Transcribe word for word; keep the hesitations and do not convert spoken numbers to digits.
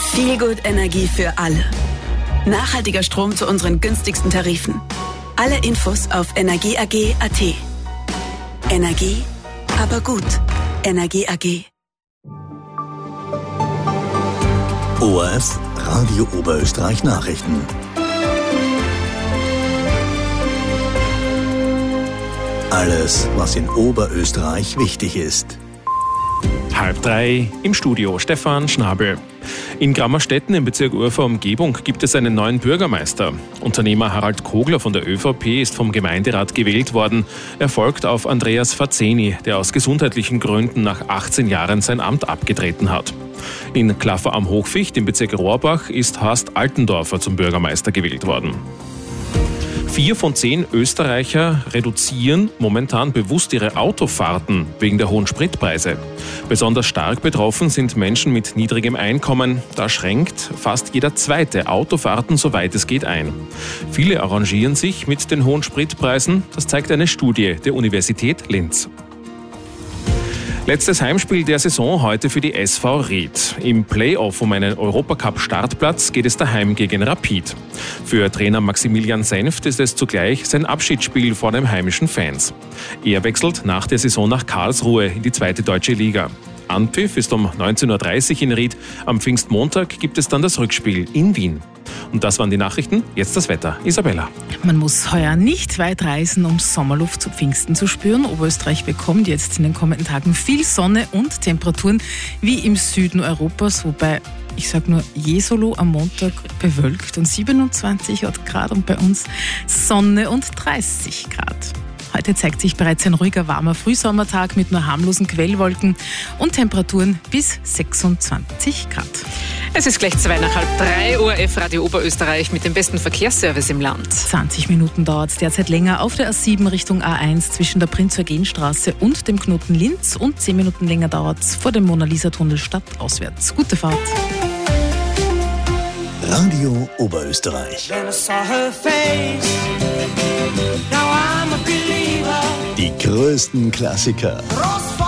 Feelgood-Energie für alle. Nachhaltiger Strom zu unseren günstigsten Tarifen. Alle Infos auf energie a g punkt a t. Energie, aber gut. Energie A G. O R F Radio Oberösterreich Nachrichten. Alles, was in Oberösterreich wichtig ist. Halb drei im Studio Stefan Schnabel. In Grammerstetten im Bezirk Urfa-Umgebung gibt es einen neuen Bürgermeister. Unternehmer Harald Kogler von der ÖVP ist vom Gemeinderat gewählt worden. Er folgt auf Andreas Fazeni, der aus gesundheitlichen Gründen nach achtzehn Jahren sein Amt abgetreten hat. In Klaffer am Hochficht im Bezirk Rohrbach ist Horst Altendorfer zum Bürgermeister gewählt worden. Vier von zehn Österreicher reduzieren momentan bewusst ihre Autofahrten wegen der hohen Spritpreise. Besonders stark betroffen sind Menschen mit niedrigem Einkommen. Da schränkt fast jeder zweite Autofahrten, soweit es geht, ein. Viele arrangieren sich mit den hohen Spritpreisen. Das zeigt eine Studie der Universität Linz. Letztes Heimspiel der Saison heute für die S V Ried. Im Playoff um einen Europacup-Startplatz geht es daheim gegen Rapid. Für Trainer Maximilian Senft ist es zugleich sein Abschiedsspiel vor den heimischen Fans. Er wechselt nach der Saison nach Karlsruhe in die zweite deutsche Liga. Anpfiff ist um neunzehn Uhr dreißig in Ried. Am Pfingstmontag gibt es dann das Rückspiel in Wien. Und das waren die Nachrichten. Jetzt das Wetter. Isabella. Man muss heuer nicht weit reisen, um Sommerluft zu Pfingsten zu spüren. Oberösterreich bekommt jetzt in den kommenden Tagen viel Sonne und Temperaturen wie im Süden Europas, wobei, ich sage nur, Jesolo am Montag bewölkt und siebenundzwanzig Grad und bei uns Sonne und dreißig Grad. Heute zeigt sich bereits ein ruhiger, warmer Frühsommertag mit nur harmlosen Quellwolken und Temperaturen bis sechsundzwanzig Grad. Es ist gleich zwei nach halb drei, O R F Radio Oberösterreich mit dem besten Verkehrsservice im Land. zwanzig Minuten dauert es derzeit länger auf der A sieben Richtung A eins zwischen der Prinz-Eugen-Straße und dem Knoten Linz und zehn Minuten länger dauert es vor dem Mona-Lisa-Tunnel stadtauswärts. Gute Fahrt. Radio Oberösterreich. Die größten Klassiker.